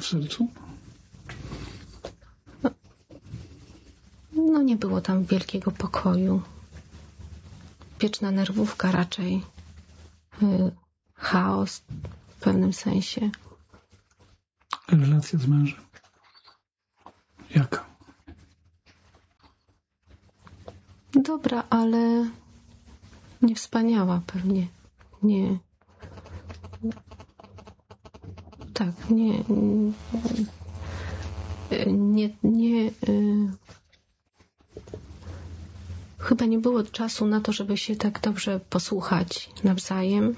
w sercu? No nie było tam wielkiego pokoju. Wieczna nerwówka raczej. Chaos w pewnym sensie. Relacja z mężem. Jaka? Dobra, ale nie wspaniała pewnie. Nie. Tak, nie. Chyba nie było czasu na to, żeby się tak dobrze posłuchać nawzajem.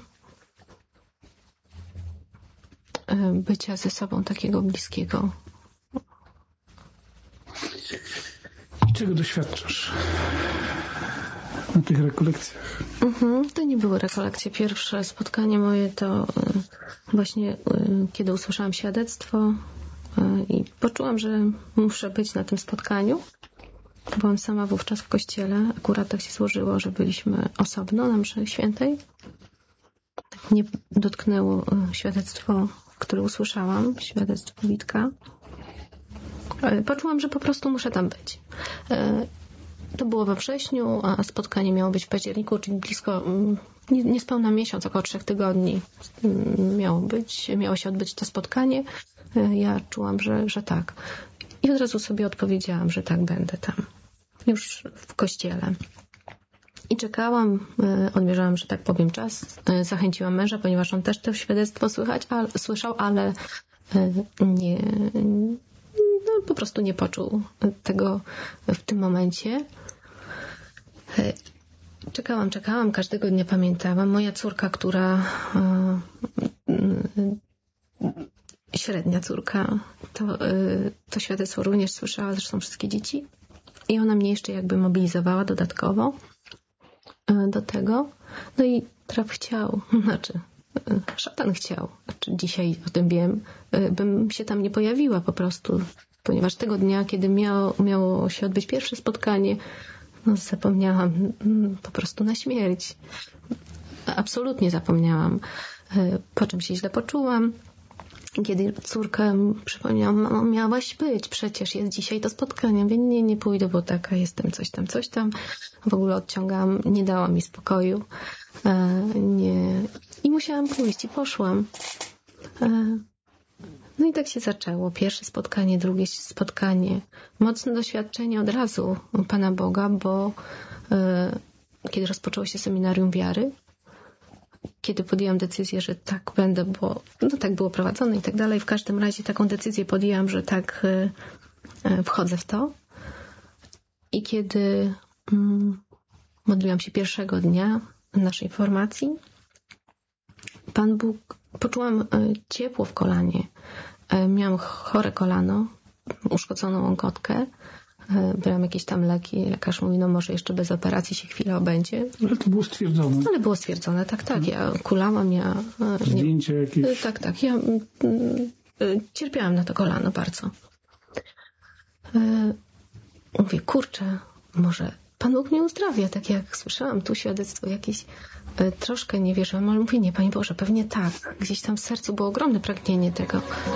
Bycia ze sobą takiego bliskiego. I czego doświadczasz na tych rekolekcjach? To nie były rekolekcje. Pierwsze spotkanie moje to właśnie kiedy usłyszałam świadectwo i poczułam, że muszę być na tym spotkaniu. Byłam sama wówczas w kościele. Akurat tak się złożyło, że byliśmy osobno na mszy świętej. Tak mnie dotknęło świadectwo, które usłyszałam, świadectwo Witka. Poczułam, że po prostu muszę tam być. To było we wrześniu, a spotkanie miało być w październiku, czyli blisko, niespełna miesiąc, około 3 tygodni miało się odbyć to spotkanie. Ja czułam, że tak. I od razu sobie odpowiedziałam, że tak, będę tam. Już w kościele. I czekałam, odmierzałam, że tak powiem, czas. Zachęciłam męża, ponieważ on też to świadectwo słyszał, ale nie, no, po prostu nie poczuł tego w tym momencie. Czekałam, każdego dnia pamiętałam. Moja córka, która średnia córka, to świadectwo również słyszała, zresztą wszystkie dzieci. I ona mnie jeszcze jakby mobilizowała dodatkowo do tego. No i traf chciał, szatan chciał, dzisiaj o tym wiem, bym się tam nie pojawiła po prostu, ponieważ tego dnia, kiedy miało się odbyć pierwsze spotkanie, no zapomniałam po prostu na śmierć. Absolutnie zapomniałam, po czym się źle poczułam. Kiedy córkę przypomniałam, mamo, miałaś być, przecież jest dzisiaj to spotkanie. Mówię, nie pójdę, bo taka jestem, coś tam. W ogóle odciągałam, nie dała mi spokoju. I musiałam pójść i poszłam. No i tak się zaczęło. Pierwsze spotkanie, drugie spotkanie. Mocne doświadczenie od razu Pana Boga, bo kiedy rozpoczęło się seminarium wiary, kiedy podjęłam decyzję, że tak będę, bo tak było prowadzone i tak dalej. W każdym razie taką decyzję podjęłam, że tak wchodzę w to. I kiedy modliłam się pierwszego dnia naszej formacji, Pan Bóg, poczułam ciepło w kolanie. Miałam chore kolano, uszkodzoną łąkotkę. Brałam jakieś tam leki. Lekarz mówi, no może jeszcze bez operacji się chwilę obędzie. Ale to było stwierdzone. Ale było stwierdzone, tak. Ja kulałam, zdjęcia jakieś. Tak. Ja cierpiałam na to kolano bardzo. Mówię, kurczę, może Pan Bóg mnie uzdrawia, tak jak słyszałam tu świadectwo jakieś. Troszkę nie wierzyłam, ale mówię, nie, Panie Boże, pewnie tak. Gdzieś tam w sercu było ogromne pragnienie tego.